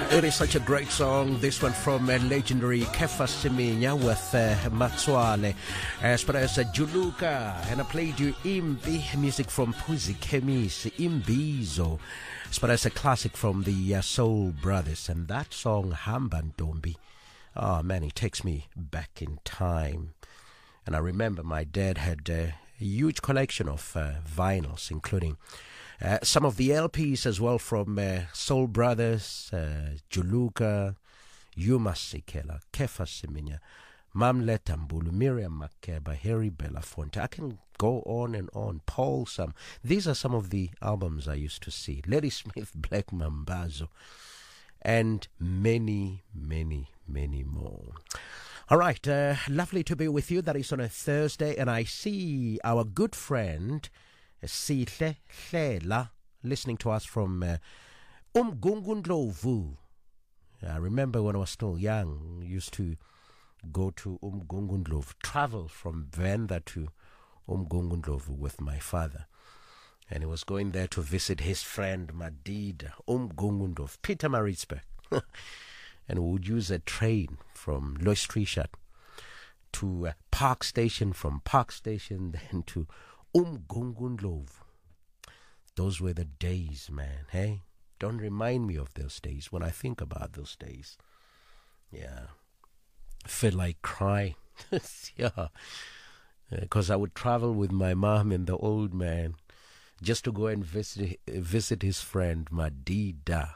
It is such a great song. This one from legendary Kefa Siminya with Matswale, as well as Juluka. And I played you Imbi, music from Puzi Kemis, Imbizo, as well as a classic from the Soul Brothers. And that song, Hambandombi, oh man, it takes me back in time. And I remember my dad had a huge collection of vinyls, including some of the LPs as well from Soul Brothers, Juluka, Yuma Sikela, Kefa Siminya, Mamle Tambulu, Miriam Makeba, Harry Belafonte. I can go on and on. Paul Sam. These are some of the albums I used to see. Lady Smith, Black Mambazo, and many, many, many more. All right, lovely to be with you. That is on a Thursday, and I see our good friend Sihle Hlela listening to us from Umgungundlovu. I remember when I was still young, I used to go to Umgungundlovu, travel from Venda to Umgungundlovu with my father. And he was going there to visit his friend Madida, Umgungundlovu, Peter Maritzburg. And we would use a train from Loistrichat to Park Station, from Park Station then to Umgungundlovu. Those were the days, man. Hey, don't remind me of those days. When I think about those days, yeah, I feel like crying. Yeah, because I would travel with my mom and the old man just to go and visit his friend Madida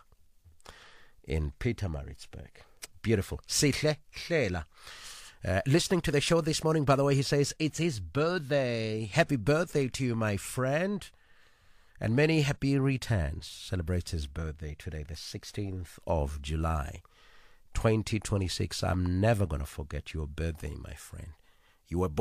in Pietermaritzburg. Beautiful. Sihle Hlela. Listening to the show this morning, by the way, he says, it's his birthday. Happy birthday to you, my friend. And many happy returns. Celebrates his birthday today, the 16th of July, 2026. I'm never going to forget your birthday, my friend. You were born